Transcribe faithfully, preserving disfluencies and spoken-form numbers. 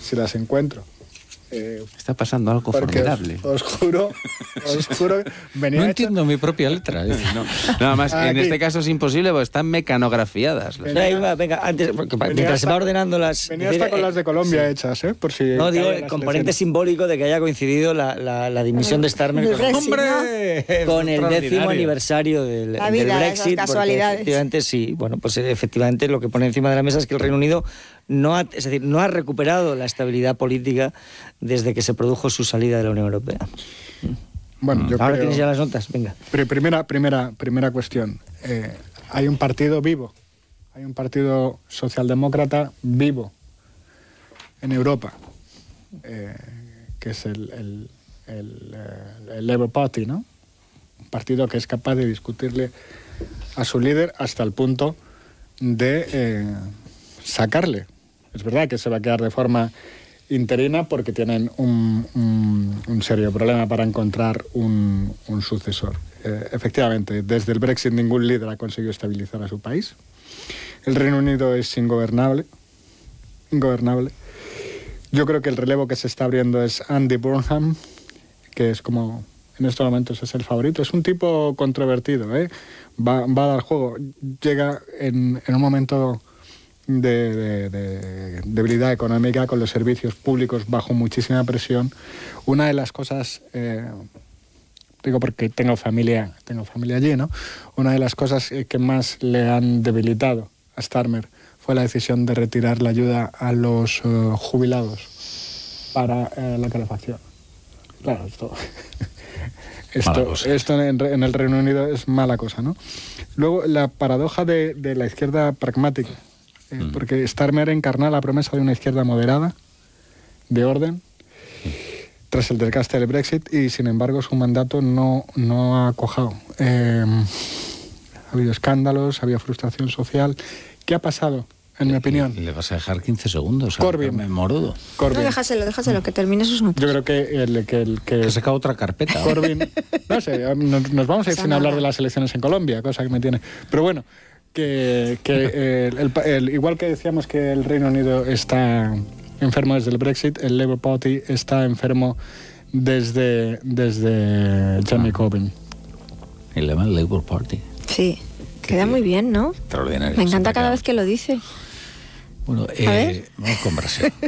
si las encuentro. Eh, Está pasando algo formidable. Os, os juro, os juro, venía no hecha, entiendo mi propia letra. ¿eh? No, nada más, en Aquí. este caso es imposible porque están mecanografiadas. las- Venía- Venga, venga, antes, porque venía mientras se hasta- va ordenando las... venía decir, hasta con eh, las de Colombia sí. hechas, ¿eh? Por si No, digo caen el las componente elecciones. simbólico de que haya coincidido la, la, la dimisión de Starmer Del con, Brexit, ¡Hombre! con el décimo Extraordinario. aniversario del, La del vida, Brexit. esas casualidades. Porque efectivamente, sí, bueno, pues eh, efectivamente lo que pone encima de la mesa es que el Reino Unido no ha, es decir, no ha recuperado la estabilidad política desde que se produjo su salida de la Unión Europea. Bueno, yo Ahora creo- tienes ya las notas, venga. Pri- Primera, primera, primera cuestión. Eh, hay un partido vivo, hay un partido socialdemócrata vivo en Europa, eh, que es el, el, el, eh, el Labour Party, ¿no? Un partido que es capaz de discutirle a su líder hasta el punto de eh, sacarle. Es verdad que se va a quedar de forma interina porque tienen un, un, un serio problema para encontrar un, un sucesor. Eh, efectivamente, desde el Brexit ningún líder ha conseguido estabilizar a su país. El Reino Unido es ingobernable. Ingobernable. Yo creo que el relevo que se está abriendo es Andy Burnham, que es como, en estos momentos es el favorito. Es un tipo controvertido, ¿eh? Va, va a dar juego. Llega en, en un momento de, de, de debilidad económica, con los servicios públicos bajo muchísima presión. Una de las cosas, eh, digo porque tengo familia, tengo familia allí, ¿no? Una de las cosas que más le han debilitado a Starmer fue la decisión de retirar la ayuda a los uh, jubilados para uh, la calefacción. Claro, esto, esto, esto en, en el Reino Unido es mala cosa, ¿no? Luego, la paradoja de, de la izquierda pragmática, eh, mm. porque Starmer encarna la promesa de una izquierda moderada, de orden, tras el desgaste del Brexit, y sin embargo su mandato no, no ha cuajado. Eh, ha habido escándalos, ha habido frustración social. ¿Qué ha pasado, en mi opinión? Le vas a dejar quince segundos. Corbyn. Me morudo. Corbyn. No, déjaselo, déjaselo, que termine sus notas. Yo creo que el que... El, que Que saca otra carpeta. Corbyn... No sé, nos, nos vamos a ir Esa sin nada. hablar de las elecciones en Colombia, cosa que me tiene... Pero bueno, que, que el, el, el, igual que decíamos que el Reino Unido está enfermo desde el Brexit, el Labour Party está enfermo desde, desde Jeremy Corbyn. Y le llaman Labour Party. Sí, queda muy bien, ¿no? Extraordinario. Me encanta Siempre cada queda- vez que lo dice. Bueno, ver. eh, vamos con Brasil.